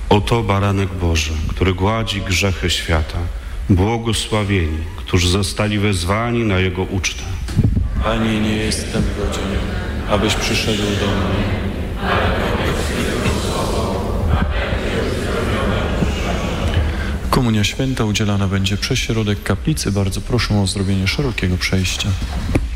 Oto baranek Boży, który gładzi grzechy świata. Błogosławieni, którzy zostali wezwani na Jego ucztę. Panie, nie jestem godzien, abyś przyszedł do mnie. Komunia święta udzielana będzie przez środek kaplicy. Bardzo proszę o zrobienie szerokiego przejścia.